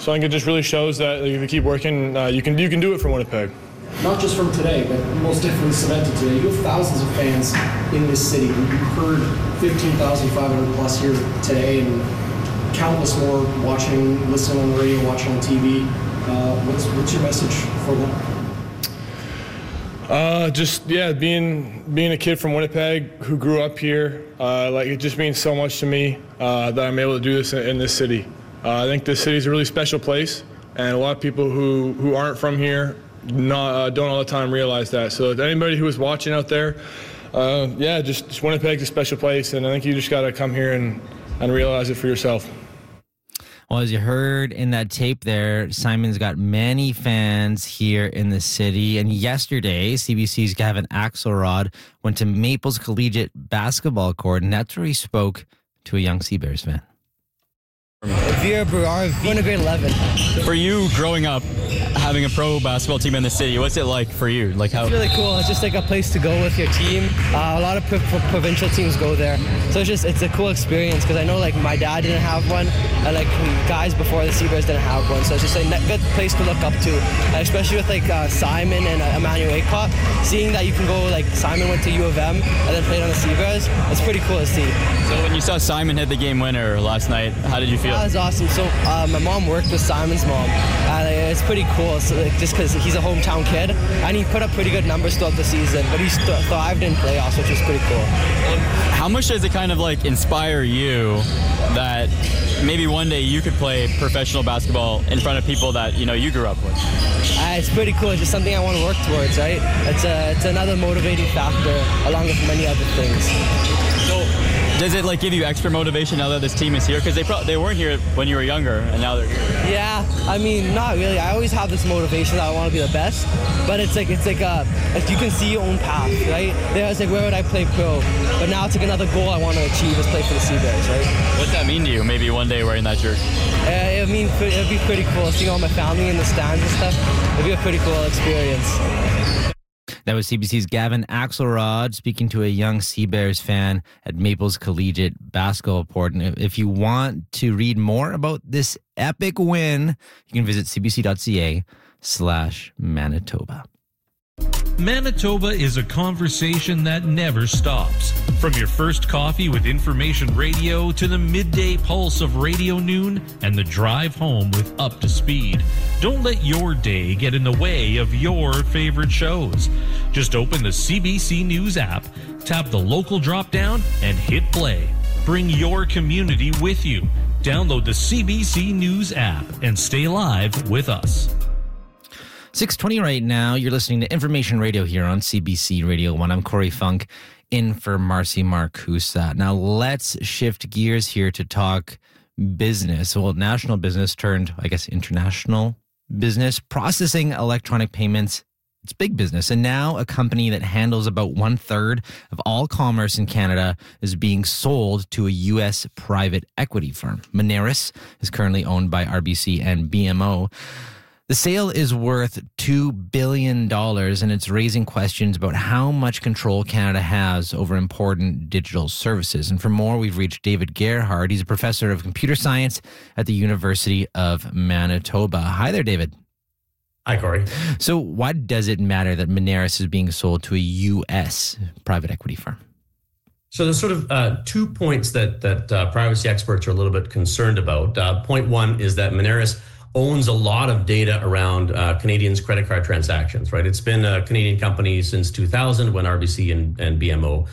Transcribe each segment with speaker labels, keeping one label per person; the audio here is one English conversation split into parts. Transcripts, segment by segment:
Speaker 1: So I think it just really shows that if you keep working, you can do it for Winnipeg.
Speaker 2: Not just from today, but most definitely cemented today. You have thousands of fans in this city. You've heard 15,500 plus here today, and countless more watching, listening on the radio, watching on TV. What's your message for them? Being a kid from Winnipeg who grew up here, it just means so much to me that I'm able to do this in this city. I think this city is a really special place, and a lot of people who aren't from here don't all the time realize that. So to anybody who is watching out there, just Winnipeg's a special place, and I think you just got to come here and realize it for yourself.
Speaker 3: Well, as you heard in that tape there, Simon's got many fans here in the city. And yesterday, CBC's Gavin Axelrod went to Maples Collegiate basketball court, and that's where he spoke to a young Seabears fan.
Speaker 4: Vera Burrard, going to grade 11.
Speaker 5: For you, growing up, having a pro basketball team in the city, what's it like for you? Like how?
Speaker 4: It's really cool. It's just like a place to go with your team. A lot of provincial teams go there, so it's a cool experience because I know like my dad didn't have one, and like guys before the Seabears didn't have one. So it's just a good place to look up to, especially with like Simon and Emmanuel Aycott. Seeing that you can go like Simon went to U of M and then played on the Seabears, it's pretty cool to see.
Speaker 5: So when you saw Simon hit the game winner last night, how did you feel?
Speaker 4: That was awesome. So my mom worked with Simon's mom, and it's pretty cool. So just because he's a hometown kid, and he put up pretty good numbers throughout the season, but he thrived in playoffs, which was pretty cool.
Speaker 5: How much does it kind of like inspire you that maybe one day you could play professional basketball in front of people that you grew up with?
Speaker 4: It's pretty cool. It's just something I want to work towards, right? It's another motivating factor along with many other things.
Speaker 5: So does it like give you extra motivation now that this team is here? Because they weren't here when you were younger, and now they're here.
Speaker 4: Yeah, I mean, not really. I always have this motivation that I want to be the best, but it's like you can see your own path, right? It's like, where would I play pro? But now it's like another goal I want to achieve is play for the Seabears, right?
Speaker 5: What's that mean to you? Maybe one day wearing that jersey.
Speaker 4: It'd be pretty cool seeing all my family in the stands and stuff. It'd be a pretty cool experience.
Speaker 3: That was CBC's Gavin Axelrod speaking to a young Seabears fan at Maples Collegiate basketball court. And if you want to read more about this epic win, you can visit cbc.ca/Manitoba.
Speaker 6: Manitoba is a conversation that never stops. From your first coffee with information radio to the midday pulse of Radio Noon and the drive home with Up to Speed. Don't let your day get in the way of your favorite shows. Just open the CBC News app, tap the local drop-down, and hit play. Bring your community with you. Download the CBC News app and stay live with us.
Speaker 3: 6:20 right now. You're listening to Information Radio here on CBC Radio 1. I'm Corey Funk, in for Marcy Marcusa. Now let's shift gears here to talk business. Well, national business turned, I guess, international business. Processing electronic payments, it's big business. And now a company that handles about 1/3 of all commerce in Canada is being sold to a U.S. private equity firm. Moneris is currently owned by RBC and BMO. The sale is worth $2 billion, and it's raising questions about how much control Canada has over important digital services. And for more, we've reached David Gerhard. He's a professor of computer science at the University of Manitoba. Hi there, David.
Speaker 7: Hi, Corey.
Speaker 3: So why does it matter that Moneris is being sold to a U.S. private equity firm?
Speaker 7: So there's sort of 2 points that privacy experts are a little bit concerned about. Point one is that Moneris owns a lot of data around Canadians' credit card transactions, right? It's been a Canadian company since 2000 when RBC and BMO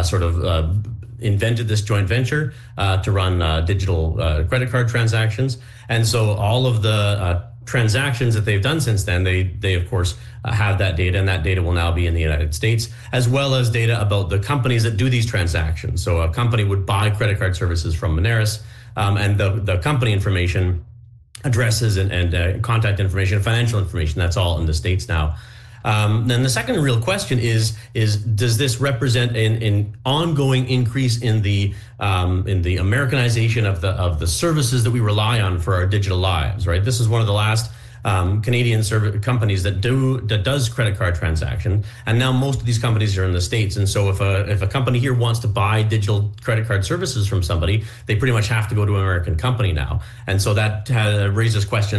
Speaker 7: invented this joint venture to run digital credit card transactions. And so all of the transactions that they've done since then, they of course have that data, and that data will now be in the United States, as well as data about the companies that do these transactions. So a company would buy credit card services from Moneris, and the company information, addresses and contact information, financial information, that's all in the States now. Then the second real question is does this represent an ongoing increase in the Americanization of the services that we rely on for our digital lives, right? This is one of the last Canadian companies that does credit card transaction, and now most of these companies are in the States. And so if a company here wants to buy digital credit card services from somebody, they pretty much have to go to an American company now. And so that raises questions